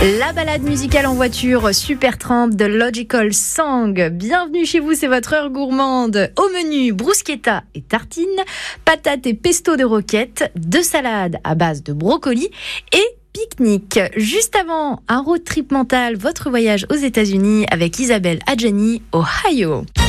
La balade musicale en voiture, Supertramp de Logical Song. Bienvenue chez vous, c'est votre heure gourmande. Au menu, bruschetta et tartines, patates et pesto de roquette, deux salades à base de brocoli et pique-nique. Juste avant, un road trip mental, votre voyage aux États-Unis avec Isabelle Adjani, Ohio.